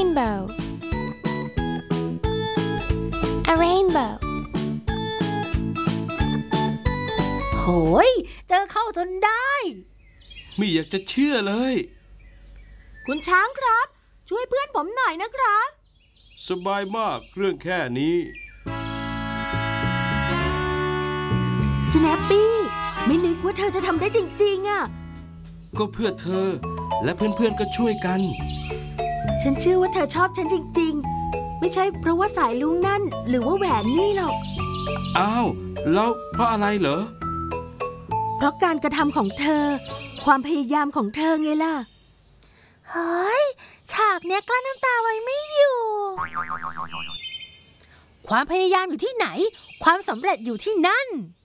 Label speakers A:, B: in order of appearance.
A: rainbow a rainbow
B: โหยเจอเข้าจนได้
C: ไม่อยากจะเชื่อเลย
B: คุณช้างครับช่วยเพื่อนผมหน่อยนะครับ
C: สบายมากเรื่องแค่นี้
B: สแนปปี้ไม่นึกว่าเธอจะทำได้จริงๆอ่ะ
C: ก็เพื่อเธอและเพื่อนๆก็ช่วยกัน
B: ฉันเชื่อว่าเธอชอบฉันจริงๆไม่ใช่เพราะว่าสายลุงนั่นหรือว่าแหวนนี่หรอก
C: อ้าวแล้วเพราะอะไรเหรอ
B: เพราะการกระทำของเธอความพยายามของเธอไงล่ะเฮ้ยฉากเนี้ยกลั้นน้ำตาไว้ไม่อยู่ความพยายามอยู่ที่ไหนความสำเร็จอยู่ที่นั่น